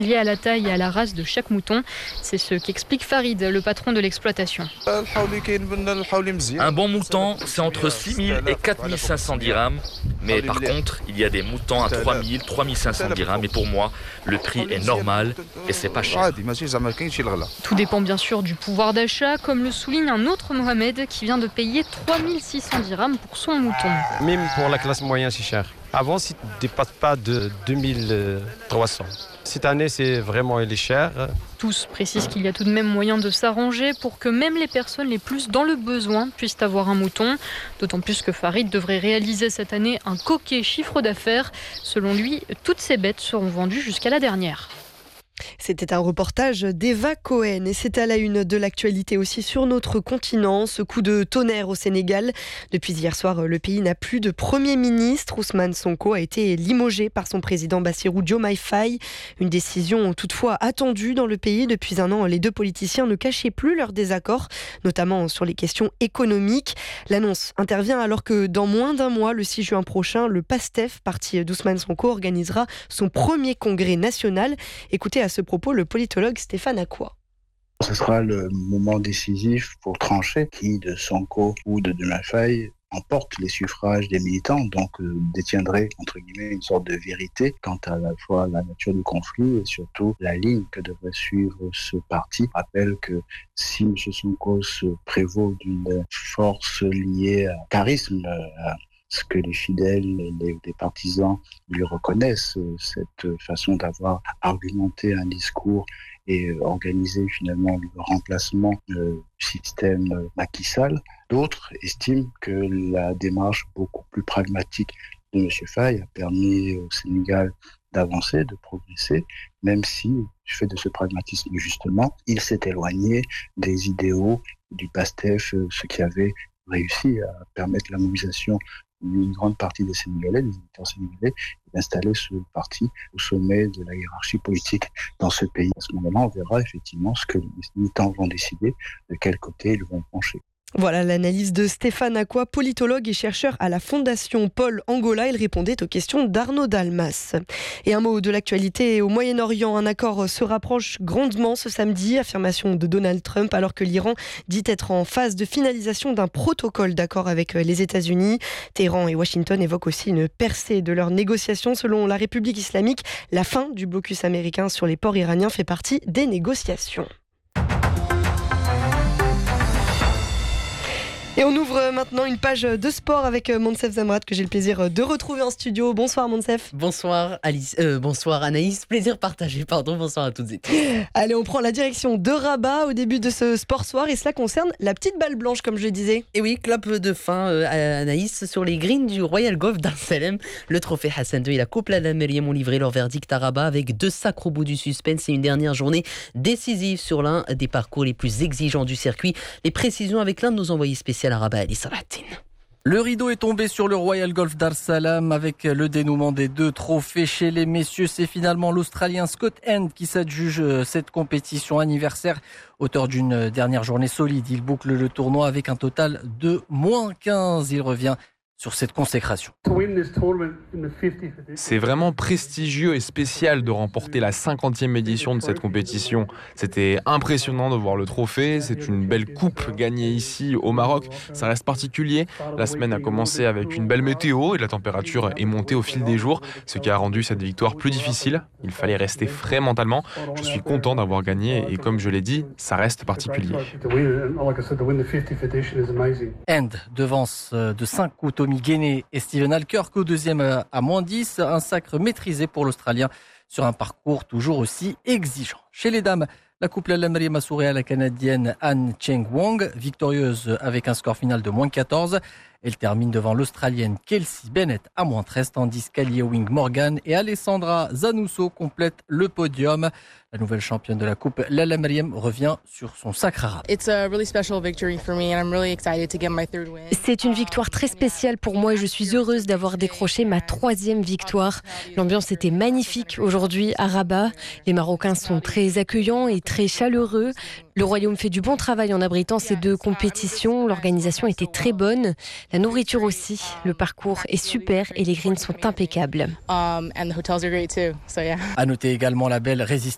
lié à la taille et à la race de chaque mouton. C'est ce qu'explique Farid, le patron de l'exploitation. Un bon mouton, c'est entre 6 000 et 4 500 dirhams. Mais par contre, il y a des moutons à 3 000, 3 500 dirhams. Et pour moi, le prix est normal et c'est pas cher. Tout dépend bien sûr du pouvoir d'achat, comme le souligne un autre Mohamed qui vient de payer 3 600 dirhams pour son mouton. Même pour la classe moyenne, c'est cher. Avant, ça ne dépasse pas de 2300. Cette année, c'est vraiment il est cher. Tous précisent qu'il y a tout de même moyen de s'arranger pour que même les personnes les plus dans le besoin puissent avoir un mouton. D'autant plus que Farid devrait réaliser cette année un coquet chiffre d'affaires. Selon lui, toutes ces bêtes seront vendues jusqu'à la dernière. C'était un reportage d'Eva Cohen et c'est à la une de l'actualité aussi sur notre continent. Ce coup de tonnerre au Sénégal. Depuis hier soir, le pays n'a plus de Premier ministre. Ousmane Sonko a été limogé par son président Bassirou Diomaye Faye. Une décision toutefois attendue dans le pays. Depuis un an, les deux politiciens ne cachaient plus leur désaccord, notamment sur les questions économiques. L'annonce intervient alors que dans moins d'un mois, le 6 juin prochain, le PASTEF, parti d'Ousmane Sonko, organisera son premier congrès national. Écoutez à ce propos le politologue Stéphane Acquois. Ce sera le moment décisif pour trancher qui, de Sonko ou de Diomaye Faye, emporte les suffrages des militants, donc détiendrait entre guillemets une sorte de vérité quant à la fois la nature du conflit et surtout la ligne que devrait suivre ce parti. Je rappelle que si M. Sonko se prévaut d'une force liée à charisme, à ce que les fidèles, les partisans lui reconnaissent, cette façon d'avoir argumenté un discours et organisé finalement le remplacement du système Macky Sall. D'autres estiment que la démarche beaucoup plus pragmatique de M. Faye a permis au Sénégal d'avancer, de progresser, même si, du fait de ce pragmatisme justement, il s'est éloigné des idéaux du PASTEF, ce qui avait réussi à permettre la mobilisation d'une grande partie des Sénégalais, des électeurs sénégalais, d'installer ce parti au sommet de la hiérarchie politique dans ce pays. À ce moment-là, on verra effectivement ce que les militants vont décider, de quel côté ils vont pencher. Voilà l'analyse de Stéphane Acquois, politologue et chercheur à la Fondation Paul Angola. Il répondait aux questions d'Arnaud Dalmas. Et un mot de l'actualité au Moyen-Orient. Un accord se rapproche grandement ce samedi. Affirmation de Donald Trump alors que l'Iran dit être en phase de finalisation d'un protocole d'accord avec les États-Unis. Téhéran et Washington évoquent aussi une percée de leurs négociations. Selon la République islamique, la fin du blocus américain sur les ports iraniens fait partie des négociations. Et on ouvre maintenant une page de sport avec Monsef Zamrat que j'ai le plaisir de retrouver en studio. Bonsoir Monsef. Bonsoir Alice, bonsoir Anaïs, plaisir partagé, bonsoir à toutes et tous. Allez, on prend la direction de Rabat au début de ce Sport Soir et cela concerne la petite balle blanche comme je le disais. Et oui, clap de fin Anaïs sur les greens du Royal Golf d'Al Salem. Le trophée Hassan II et la Coupe Lalla Meriem ont livré leur verdict à Rabat avec 2 sacres au bout du suspense et une dernière journée décisive sur l'un des parcours les plus exigeants du circuit. Les précisions avec l'un de nos envoyés spéciaux à Rabat, Ali Salatin. Le rideau est tombé sur le Royal Golf d'Al Salam avec le dénouement des 2 trophées chez les messieurs. C'est finalement l'Australien Scott Hand qui s'adjuge cette compétition anniversaire. Auteur d'une dernière journée solide, il boucle le tournoi avec un total de -15. Il revient sur cette consécration. C'est vraiment prestigieux et spécial de remporter la 50e édition de cette compétition. C'était impressionnant de voir le trophée. C'est une belle coupe gagnée ici au Maroc. Ça reste particulier. La semaine a commencé avec une belle météo et la température est montée au fil des jours, ce qui a rendu cette victoire plus difficile. Il fallait rester frais mentalement. Je suis content d'avoir gagné et comme je l'ai dit, ça reste particulier. Hand devance de 5 coups Tommy Guéné et Steven Alkirk au deuxième à -10. Un sacre maîtrisé pour l'Australien sur un parcours toujours aussi exigeant. Chez les dames, la Coupe Lalla Meriem a souri à la Canadienne Han Cheng Wong, victorieuse avec un score final de -14. Elle termine devant l'Australienne Kelsey Bennett à -13, tandis qu'Alia Wing Morgan et Alessandra Zanusso complètent le podium. La nouvelle championne de la Coupe Lalla Meriem revient sur son sacre arabe. C'est une victoire très spéciale pour moi et je suis heureuse d'avoir décroché ma 3e victoire. L'ambiance était magnifique aujourd'hui à Rabat. Les Marocains sont très accueillants et très chaleureux. Le Royaume fait du bon travail en abritant ces 2 compétitions. L'organisation était très bonne. La nourriture aussi. Le parcours est super et les greens sont impeccables. À noter également la belle résistance